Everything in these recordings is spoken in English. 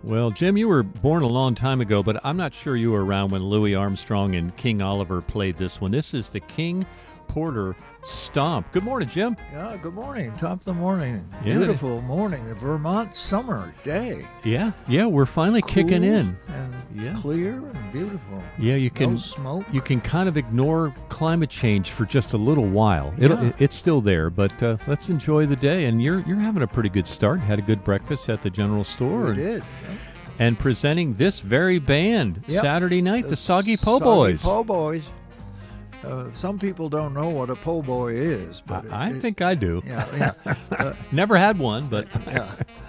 Well, Jim, you were born a long time ago, but I'm not sure you were around when Louis Armstrong and King Oliver played this one. This is the King Porter Stomp. Good morning, Jim. Yeah, good morning. Top of the morning. Yeah. Beautiful morning. A Vermont summer day. Yeah, we're finally kicking in. And clear and beautiful. Yeah, you can no smoke. You can kind of ignore climate change for just a little while. Yeah. It's still there, but let's enjoy the day. And you're having a pretty good start. Had a good breakfast at the general store. We did. And presenting this very band Saturday night, the Soggy Po Soggy Boys. Po Boys. Some people don't know what a po' boy is, but I think I do. Yeah. Never had one, but yeah.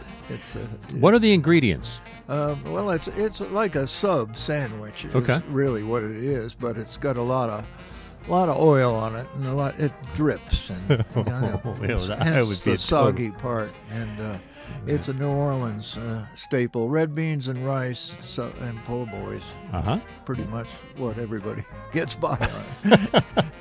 What are the ingredients? Well, it's like a sub sandwich. Okay. Is really what it is, but it's got a lot of oil on it, and it drips, and hence the soggy part. And it's a New Orleans staple. Red beans and rice and po' boys. Pretty much what everybody gets by on.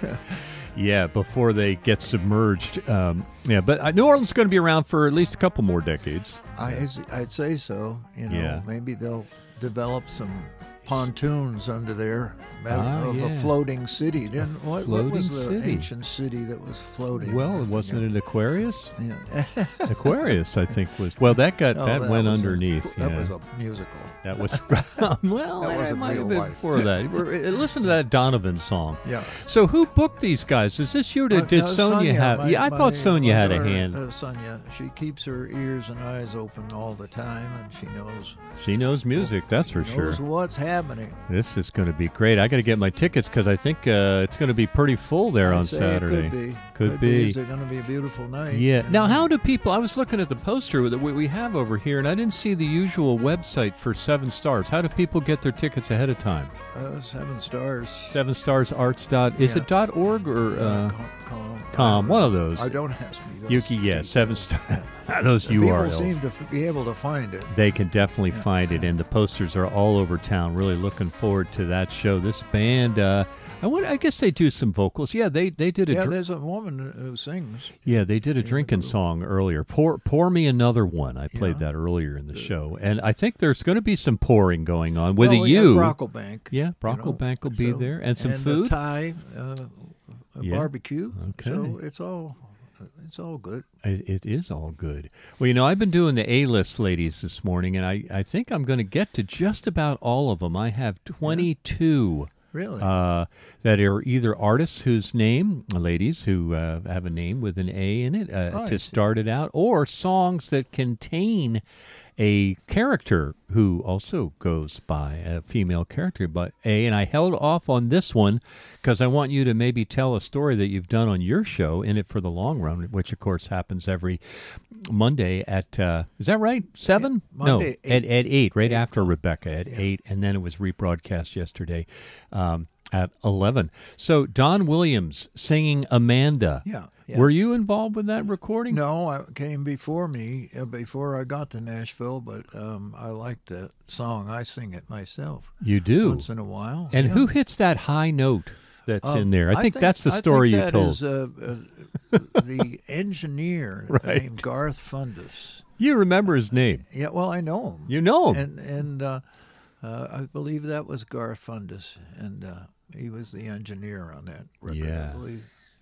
Yeah, before they get submerged. But New Orleans is going to be around for at least a couple more decades. I'd say so. Maybe they'll develop some pontoons under there of a floating city. What was the ancient city that was floating? Well, wasn't it Aquarius? Yeah. Aquarius, I think was. Well, that went underneath. That was a musical. That was well. That it might have been life. before that. Listen to that Donovan song. Yeah. So who booked these guys? Is this you? Did Sonia have? I thought Sonia had a hand. Sonia, she keeps her ears and eyes open all the time, and she knows. She knows music. That's for sure. Knows what's happening. This is going to be great. I got to get my tickets because I think it's going to be pretty full there on Saturday. Could be. It's going to be a beautiful night. Yeah. Now, how do people? I was looking at the poster that we have over here, and I didn't see the usual website for Seven Stars. How do people get their tickets ahead of time? 7 Stars. 7starsarts. Is it .org or .com? One of those. Don't ask me. Yuki, 7 Stars. Those URLs. People seem to be able to find it. They can definitely find it, and the posters are all over town. Really looking forward to that show. This band, I guess they do some vocals. Yeah, they did a. Yeah, there's a woman who sings. Yeah, they did a drinking song earlier. Pour me another one. I played that earlier in the show, and I think there's going to be some pouring going on with Brocklebank. Yeah, Brocklebank will be there, and some food. Thai barbecue. Okay, so it's all good. It is all good. Well, I've been doing the A-list ladies this morning, and I think I'm going to get to just about all of them. I have 22. Really? That are either artists whose name, ladies who have a name with an A in it to start it out, or songs that contain a character who also goes by a female character by A. And I held off on this one because I want you to maybe tell a story that you've done on your show, In It for the Long Run, which of course happens every Monday at, is that right? 7? Monday, no, at 8, right after Rebecca at 8. And then it was rebroadcast yesterday at 11. So Don Williams singing Amanda. Yeah. Were you involved with that recording? No, it came before I got to Nashville, but I like that song. I sing it myself. You do? Once in a while. And who hits that high note that's in there? I think that's the story you told. The engineer named Garth Fundus. You remember his name? Yeah, well, I know him. You know him. And I believe that was Garth Fundus, and he was the engineer on that record, yeah. I believe.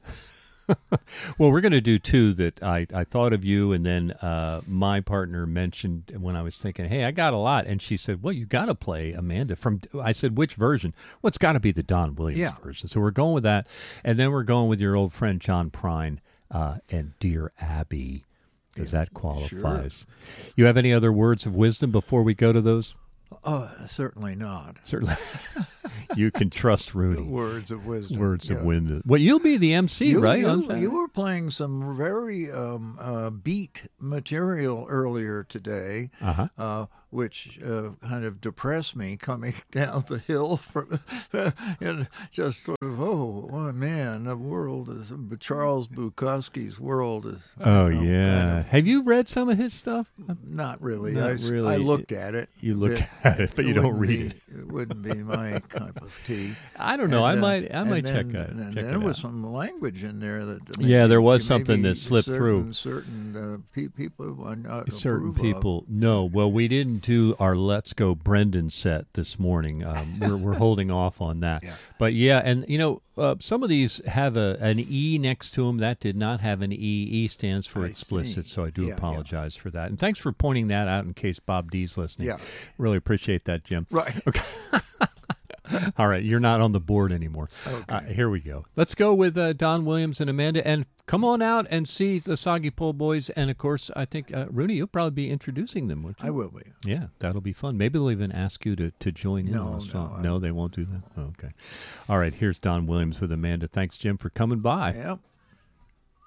Well, we're going to do two that I thought of you, and then my partner mentioned when I was thinking, hey, I got a lot. And she said, well, you got to play Amanda. I said, which version? Well, it's got to be the Don Williams version. So we're going with that. And then we're going with your old friend John Prine and Dear Abby, because that qualifies. Sure. You have any other words of wisdom before we go to those? Certainly not. Certainly. You can trust Rudy. Words of wisdom. Words of wisdom. Well, you'll be the MC, right? You were playing some very beat material earlier today, which kind of depressed me coming down the hill and just sort of, oh man, the world is, Charles Bukowski's world is. Oh, yeah. Kind of, have you read some of his stuff? Not really. Not really. I looked at it. You look at it, but you don't read it. It wouldn't be my cup of tea. I don't know. And, I might check it. And there was some language in there that. There was something that slipped through. Certain people. Certain people. No, well, we didn't do our Let's Go Brendan set this morning. We're holding off on that. Yeah. But yeah, and some of these have an E next to them. That did not have an E. E stands for explicit, so I do apologize for that. And thanks for pointing that out in case Bob D's listening. Yeah. Really appreciate that, Jim. Right. Okay. All right, you're not on the board anymore. Okay. Here we go. Let's go with Don Williams and Amanda. And come on out and see the Soggy Pole Boys. And, of course, I think, Rooney, you'll probably be introducing them, won't you? I will be. Yeah, that'll be fun. Maybe they'll even ask you to join in on a song. No, they won't do that? Oh, okay. All right, here's Don Williams with Amanda. Thanks, Jim, for coming by. Yep.